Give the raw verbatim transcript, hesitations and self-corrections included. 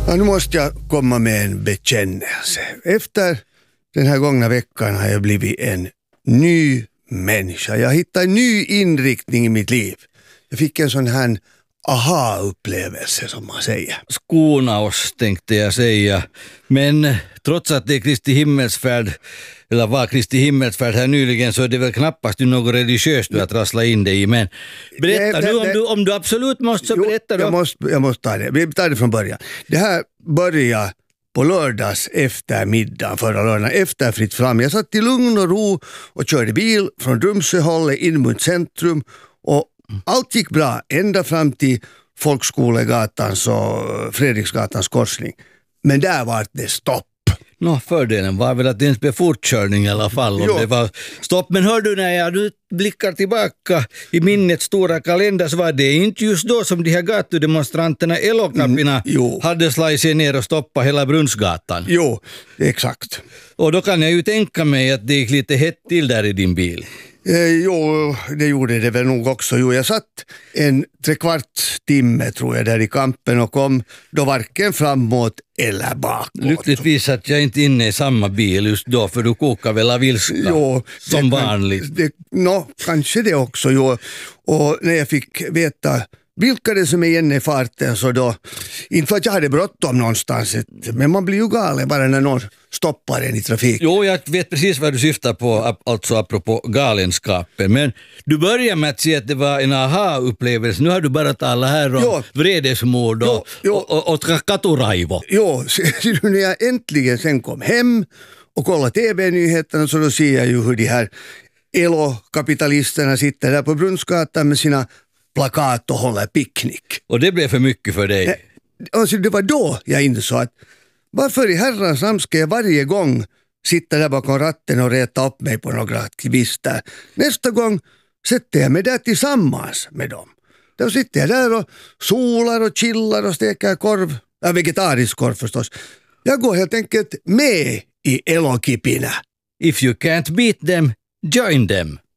Ja, nu måste jag komma med en bekännelse. Efter den här gångna veckan har jag blivit en ny människa. Jag hittade en ny inriktning i mitt liv. Jag fick en sån här aha-upplevelse som man säger. Skona oss, tänkte jag säga. Men trots att det är Kristi himmelsfärd, eller var Kristi himmelsfärd här nyligen, så är det väl knappast något religiöst du att rassla in dig i. Men berätta det, nu det, om, du, om du absolut måste, så jo, berätta då. Jag måste, jag måste ta det. Vi tar det från början. Det här började på lördags efter middagen förra lördagen, efter fritt fram. Jag satt i lugn och ro och körde bil från Drumsöhållet in mot centrum och allt gick bra ända fram till Folkskolegatans och Fredriksgatans korsning. Men där var det stopp. Nå, fördelen var väl att det inte blev fortkörning i alla fall. Om det var stopp. Men hör du, när jag nu blickar tillbaka i minnets stora kalender, så var det inte just då som de här gatudemonstranterna, Elokapina, mm, hade slagit sig ner och stoppat hela Brunnsgatan. Jo, exakt. Och då kan jag ju tänka mig att det gick lite hett till där i din bil. Eh, jo, det gjorde det väl nog också. Jo, jag satt en trekvarts timme tror jag där i kampen och kom då varken framåt eller bakåt. Lyckligtvis att jag inte inne i samma bil just då, för du kokar väl av ilska jo, som det, vanligt. Det, no, kanske det också, jo. Och när jag fick veta vilka det som är igen i farten, så då, inte för att jag hade bråttom någonstans, men man blir ju galen bara när någon stoppar en i trafik. Jo, jag vet precis vad du syftar på, alltså apropå galenskapen. Men du börjar med att säga att det var en aha-upplevelse. Nu har du bara talat här om jo. vredesmord och, jo, jo. och, och, och katuraivo. Jo, när jag äntligen sen kom hem och kollade T V-nyheterna, så då ser jag ju hur de här Elo-kapitalisterna sitter där på Brunnsgatan med sina plakat och håller picknick. Och det blev för mycket för dig? Alltså, det var då jag insåg att varför i herrans namn ska jag varje gång sitta där bakom ratten och reta upp mig på några aktivister? Nästa gång sätter jag mig där tillsammans med dem. Då sitter jag där och solar och chillar och steker korv. Ja, vegetarisk korv förstås. Jag går helt enkelt med i Elokipina. If you can't beat them, join them.